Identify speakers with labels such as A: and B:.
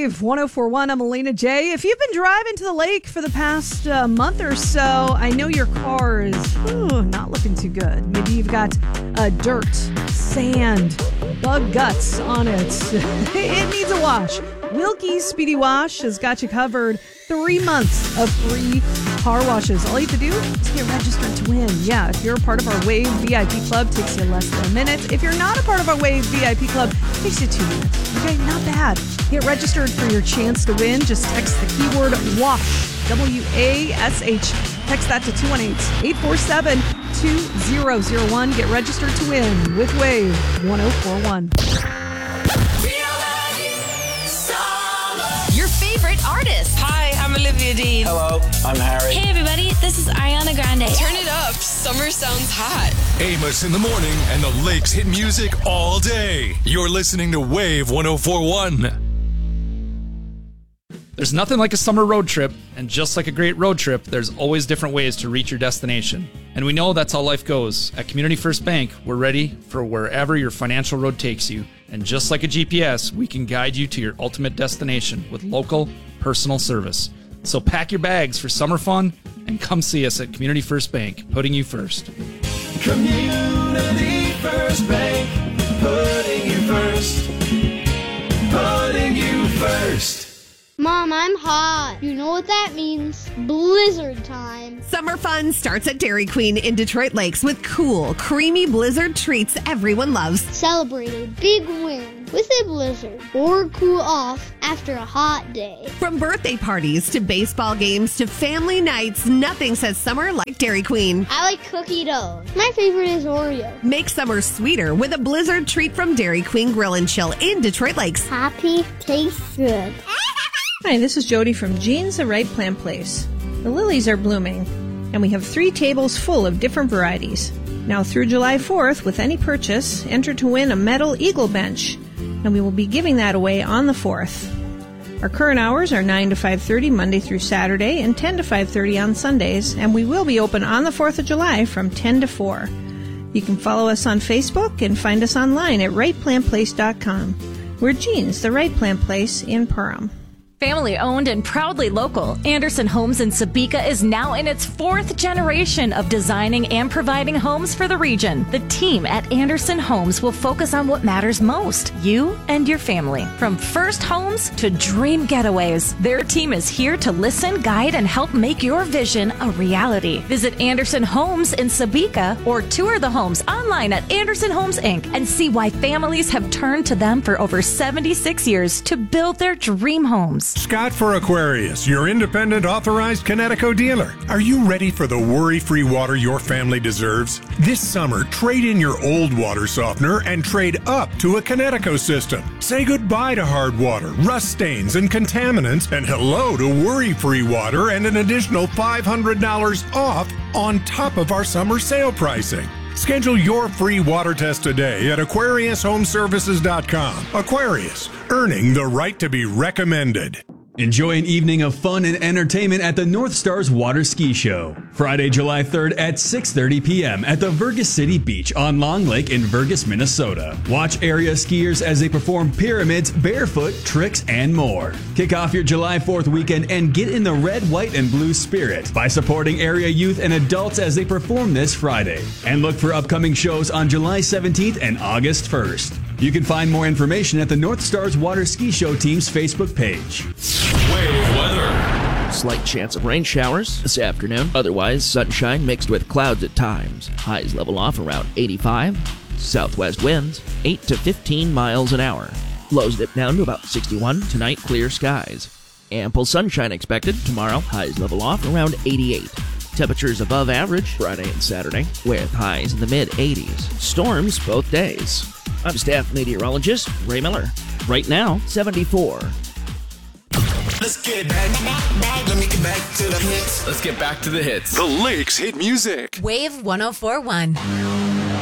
A: Wave 104.1. I'm Elena J. If you've been driving to the lake for the past month or so, I know your car is not looking too good. Maybe you've got dirt, sand, bug guts on it. It needs a wash. Wilkie's Speedy Wash has got you covered. 3 months of free car washes. All you have to do is get registered to win. Yeah, if you're a part of our Wave VIP Club, it takes you less than a minute. If you're not a part of our Wave VIP Club, it takes you 2 minutes. Okay, not bad. Get registered for your chance to win. Just text the keyword WASH, W-A-S-H. Text that to 218-847-2001. Get registered to win with Wave 104.1.
B: Your favorite artist.
C: Hi, I'm Olivia Dean.
D: Hello, I'm Harry.
E: Hey everybody, this is Ariana Grande.
C: Turn it up, summer sounds hot.
F: Amos in the morning and the lakes hit music all day. You're listening to Wave 104.1.
G: There's nothing like a summer road trip, and just like a great road trip, there's always different ways to reach your destination. And we know that's how life goes. At Community First Bank, we're ready for wherever your financial road takes you. And just like a GPS, we can guide you to your ultimate destination with local, personal service. So pack your bags for summer fun and come see us at Community First Bank, putting you first.
H: Community First Bank, putting you first. Putting you first.
I: Mom, I'm hot. You know what that means? Blizzard time.
J: Summer fun starts at Dairy Queen in Detroit Lakes with cool, creamy blizzard treats everyone loves.
I: Celebrate a big win with a blizzard or cool off after a hot day.
J: From birthday parties to baseball games to family nights, nothing says summer like Dairy Queen.
I: I like cookie dough. My favorite is Oreo.
J: Make summer sweeter with a blizzard treat from Dairy Queen Grill and Chill in Detroit Lakes.
I: Happy tastes good.
K: Hi, this is Jody from Jean's The Right Plant Place. The lilies are blooming, and we have 3 tables full of different varieties. Now through July 4th, with any purchase, enter to win a metal eagle bench, and we will be giving that away on the 4th. Our current hours are 9 to 5:30 Monday through Saturday and 10 to 5:30 on Sundays, and we will be open on the 4th of July from 10 to 4. You can follow us on Facebook and find us online at rightplantplace.com. We're Jean's The Right Plant Place in Perham.
B: Family owned and proudly local, Anderson Homes in Sabika is now in its 4th generation of designing and providing homes for the region. The team at Anderson Homes will focus on what matters most, you and your family. From first homes to dream getaways, their team is here to listen, guide, and help make your vision a reality. Visit Anderson Homes in Sabika or tour the homes online at Anderson Homes Inc. and see why families have turned to them for over 76 years to build their dream homes.
L: Scott for Aquarius, your independent authorized Connecticut dealer. Are you ready for the worry-free water your family deserves? This summer, trade in your old water softener and trade up to a Connecticut system. Say goodbye to hard water, rust stains, and contaminants, and hello to worry-free water and an additional $500 off on top of our summer sale pricing. Schedule your free water test today at AquariusHomeservices.com. Aquarius, earning the right to be recommended.
M: Enjoy an evening of fun and entertainment at the North Stars Water Ski Show. Friday, July 3rd at 6:30 p.m. at the Vergas City Beach on Long Lake in Vergas, Minnesota. Watch area skiers as they perform pyramids, barefoot, tricks, and more. Kick off your July 4th weekend and get in the red, white, and blue spirit by supporting area youth and adults as they perform this Friday. And look for upcoming shows on July 17th and August 1st. You can find more information at the North Stars Water Ski Show team's Facebook page.
F: Wave weather.
N: Slight chance of rain showers this afternoon. Otherwise, sunshine mixed with clouds at times. Highs level off around 85. Southwest winds 8 to 15 miles an hour. Lows dip down to about 61. Tonight, clear skies. Ample sunshine expected tomorrow. Highs level off around 88. Temperatures above average Friday and Saturday with highs in the mid-80s. Storms both days. I'm staff meteorologist Ray Miller. Right now, 74.
H: Let's get back. Let me get back to the hits.
F: Let's get back to the hits. The Lakes hit music.
B: Wave 104.1.